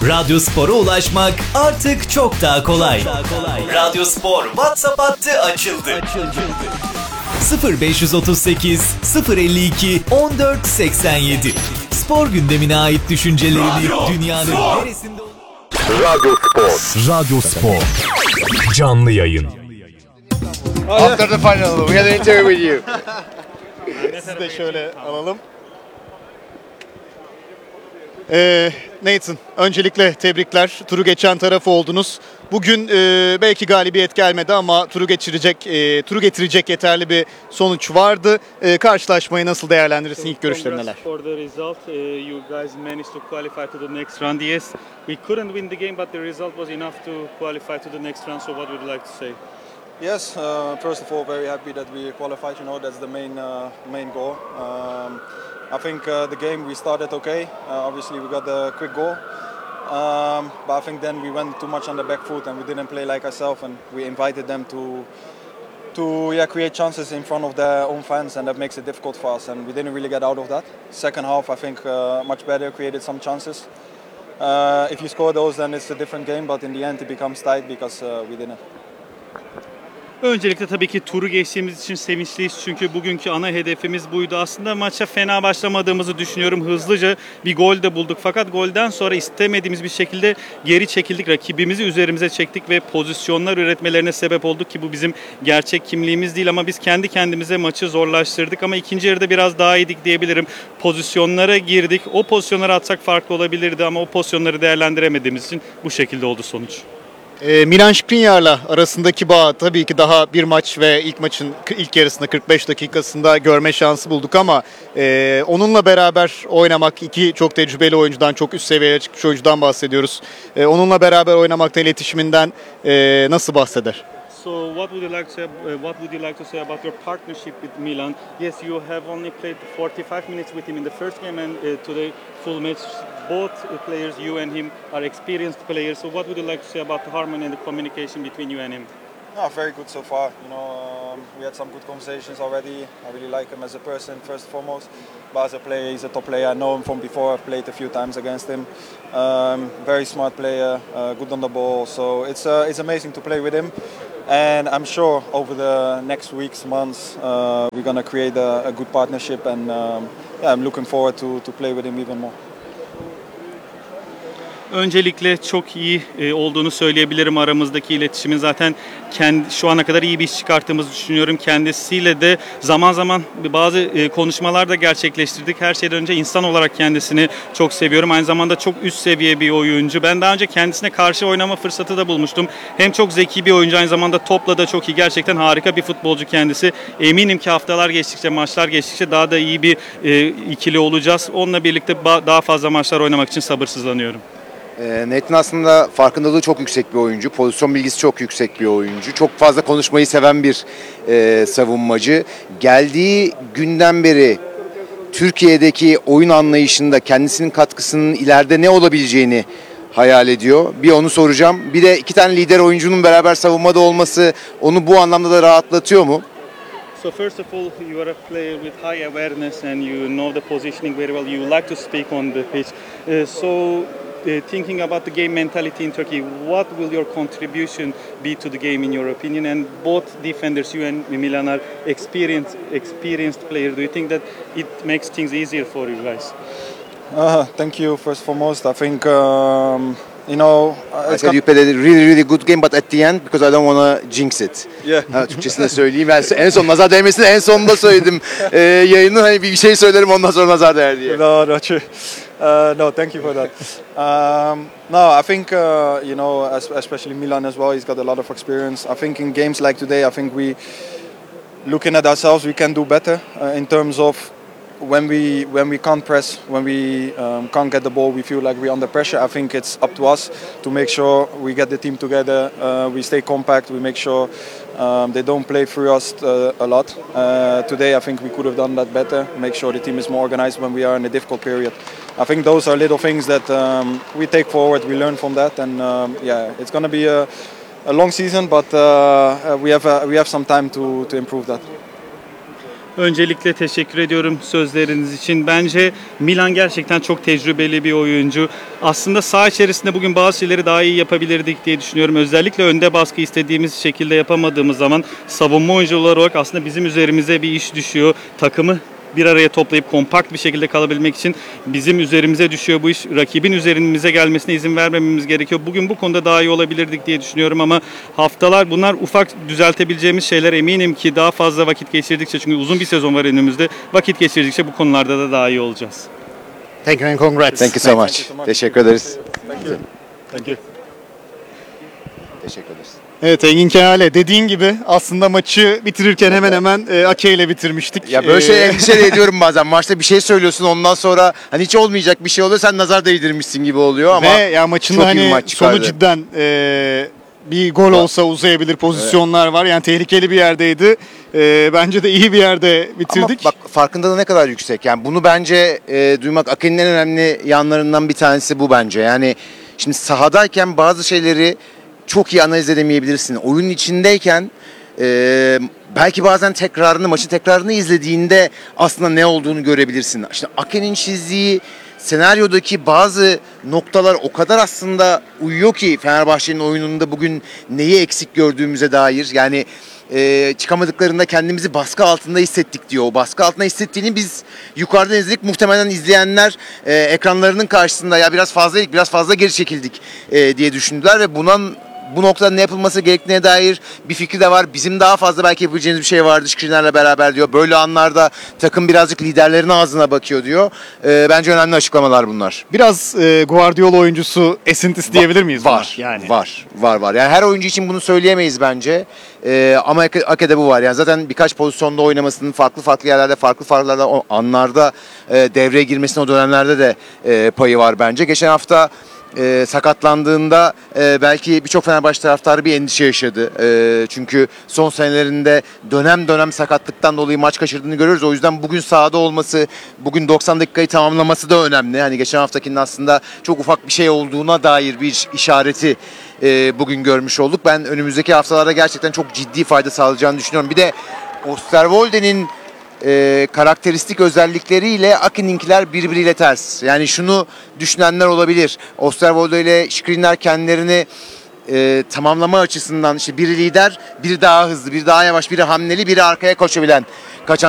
Radyo Spor'a ulaşmak artık çok daha kolay. Radyo Spor WhatsApp hattı açıldı. 0538 052 14 87. Spor gündemine ait düşüncelerini dünyanın neresinde... Radyo Spor. Radyo Spor. Canlı yayın. After the final, we had an interview with you. Sizi de şöyle alalım. Nathan, öncelikle tebrikler. Turu geçen taraf oldunuz. Bugün belki galibiyet gelmedi ama turu getirecek yeterli bir sonuç vardı. Karşılaşmayı nasıl değerlendirirsin? İlk görüşlerin neler? For the result, you guys managed to qualify to the next round. Yes, we couldn't win the game, but the result was enough to qualify to the next round. So, what would you like to say? Yes, first of all, very happy that we qualified. You know, that's the main goal. I think the game we started okay. Obviously, we got the quick goal, but I think then we went too much on the back foot and we didn't play like ourselves. And we invited them to create chances in front of their own fans, and that makes it difficult for us. And we didn't really get out of that. Second half, I think much better, created some chances. If you score those, then it's a different game. But in the end, it becomes tight because we didn't. Öncelikle tabii ki turu geçtiğimiz için sevinçliyiz çünkü bugünkü ana hedefimiz buydu. Aslında maça fena başlamadığımızı düşünüyorum. Hızlıca bir gol de bulduk fakat golden sonra istemediğimiz bir şekilde geri çekildik. Rakibimizi üzerimize çektik ve pozisyonlar üretmelerine sebep olduk ki bu bizim gerçek kimliğimiz değil ama biz kendi kendimize maçı zorlaştırdık ama ikinci yarıda biraz daha iyiydik diyebilirim. Pozisyonlara girdik. O pozisyonları atsak farklı olabilirdi ama o pozisyonları değerlendiremediğimiz için bu şekilde oldu sonuç. Milan Skriniar'la arasındaki bağ tabii ki daha bir maç ve maçın ilk yarısında 45 dakikasında görme şansı bulduk ama onunla beraber oynamak, iki çok tecrübeli oyuncudan, çok üst seviyeye çıkmış oyuncudan bahsediyoruz. Onunla beraber oynamakta iletişiminden nasıl bahseder? So what would you like to say about your partnership with Milan? Yes, you have only played 45 minutes with him in the first game and today full match. Both players, you and him, are experienced players. So what would you like to say about the harmony and the communication between you and him? No, very good so far. You know, we had some good conversations already. I really like him as a person first and foremost. But as a player, he's a top player. I know him from before. I've played a few times against him. Very smart player, good on the ball. So it's amazing to play with him. And I'm sure over the next weeks, months, we're gonna create a good partnership. And I'm looking forward to play with him even more. Öncelikle çok iyi olduğunu söyleyebilirim aramızdaki iletişimin zaten şu ana kadar iyi bir iş çıkarttığımızı düşünüyorum. Kendisiyle de zaman zaman bazı konuşmalar da gerçekleştirdik. Her şeyden önce insan olarak kendisini çok seviyorum. Aynı zamanda çok üst seviye bir oyuncu. Ben daha önce kendisine karşı oynama fırsatı da bulmuştum. Hem çok zeki bir oyuncu, aynı zamanda topla da çok iyi. Gerçekten harika bir futbolcu kendisi. Eminim ki haftalar geçtikçe, maçlar geçtikçe daha da iyi bir ikili olacağız. Onunla birlikte daha fazla maçlar oynamak için sabırsızlanıyorum. Nathan aslında farkındalığı çok yüksek bir oyuncu. Pozisyon bilgisi çok yüksek bir oyuncu. Çok fazla konuşmayı seven bir savunmacı. Geldiği günden beri Türkiye'deki oyun anlayışında kendisinin katkısının ileride ne olabileceğini hayal ediyor. Bir onu soracağım. Bir de iki tane lider oyuncunun beraber savunmada olması onu bu anlamda da rahatlatıyor mu? So first of all, you are a player with high awareness and you know the positioning very well. You like to speak on the pitch. Thinking about the game mentality in Turkey, what will your contribution be to the game in your opinion? And both defenders, you and Milan, are experienced players. Do you think that it makes things easier for you guys? Thank you. First and foremost, I think you know. I said you played a really good game, but at the end, because I don't want to jinx it. Yeah. Türkçesini söyleyeyim. Ben en son nazar değmesini en sonunda söyledim. Yayının hani bir şey söylerim ondan sonra nazar değer diye. No, true. No, thank you for that. No, I think you know, especially Milan as well. He's got a lot of experience. I think in games like today, I think we, looking at ourselves, we can do better in terms of when we can't press, when we can't get the ball, we feel like we're under pressure. I think it's up to us to make sure we get the team together, we stay compact, we make sure they don't play through us a lot. Today I think we could have done that better, make sure the team is more organized when we are in a difficult period. I think those are little things that we take forward, we learn from that, and it's going to be a long season, but we have some time to improve that. Öncelikle teşekkür ediyorum sözleriniz için. Bence Milan gerçekten çok tecrübeli bir oyuncu. Aslında saha içerisinde bugün bazı şeyleri daha iyi yapabilirdik diye düşünüyorum. Özellikle önde baskı istediğimiz şekilde yapamadığımız zaman savunma oyuncuları olarak aslında bizim üzerimize bir iş düşüyor. Takımı bir araya toplayıp kompakt bir şekilde kalabilmek için bizim üzerimize düşüyor bu iş. Rakibin üzerimize gelmesine izin vermememiz gerekiyor. Bugün bu konuda daha iyi olabilirdik diye düşünüyorum ama haftalar bunlar ufak düzeltebileceğimiz şeyler, eminim ki daha fazla vakit geçirdikçe, çünkü uzun bir sezon var önümüzde, vakit geçirdikçe bu konularda da daha iyi olacağız. Thank you and congrats. Thank you so much. Teşekkür ederiz. Thank you. Teşekkür ederiz. Evet Engin Kenale, dediğin gibi aslında maçı bitirirken hemen hemen Ake ile bitirmiştik. Ya böyle şey endişe de ediyorum bazen. Maçta bir şey söylüyorsun, ondan sonra hani hiç olmayacak bir şey oluyor, sen nazar değdirmişsin gibi oluyor ama ve ya maçın çok da iyi bir hani maç sonu çıkardı. cidden bir gol olsa uzayabilir pozisyonlar var. Yani tehlikeli bir yerdeydi. Bence de iyi bir yerde bitirdik. Ama bak farkındalığı ne kadar yüksek. Yani bunu bence duymak, Ake'nin en önemli yanlarından bir tanesi bu bence. Yani şimdi sahadayken bazı şeyleri çok iyi analiz edemeyebilirsin. Oyunun içindeyken belki bazen maçın tekrarını izlediğinde aslında ne olduğunu görebilirsin. İşte Ake'nin çizdiği senaryodaki bazı noktalar o kadar aslında uyuyor ki Fenerbahçe'nin oyununda bugün neyi eksik gördüğümüze dair. Yani çıkamadıklarında kendimizi baskı altında hissettik diyor. O baskı altında hissettiğini biz yukarıdan izledik. Muhtemelen izleyenler ekranlarının karşısında ya biraz fazlaydık, biraz fazla geri çekildik diye düşündüler ve bu noktada ne yapılması gerektiğine dair bir fikri de var. Bizim daha fazla belki yapabileceğimiz bir şey vardı Skriniar'la beraber diyor. Böyle anlarda takım birazcık liderlerin ağzına bakıyor diyor. Bence önemli açıklamalar bunlar. Biraz Guardiola oyuncusu esintisi diyebilir miyiz? Var. Yani. Var. Yani her oyuncu için bunu söyleyemeyiz bence. Ama Ake'de bu var. Yani zaten birkaç pozisyonda oynamasının farklı yerlerde, farklı anlarda devreye girmesinin o dönemlerde de payı var bence. Geçen hafta sakatlandığında belki birçok Fenerbahçe taraftarı bir endişe yaşadı. Çünkü son senelerinde dönem sakatlıktan dolayı maç kaçırdığını görüyoruz. O yüzden bugün sahada olması, bugün 90 dakikayı tamamlaması da önemli. Hani geçen haftakinin aslında çok ufak bir şey olduğuna dair bir işareti bugün görmüş olduk. Ben önümüzdeki haftalarda gerçekten çok ciddi fayda sağlayacağını düşünüyorum. Bir de Osterwolde'nin karakteristik özellikleriyle Ake'ninkiler birbiriyle ters. Yani şunu düşünenler olabilir. Osterwolde ile Skriniar kendilerini tamamlama açısından işte biri lider, biri daha hızlı, biri daha yavaş, biri hamleli, biri arkaya kaçan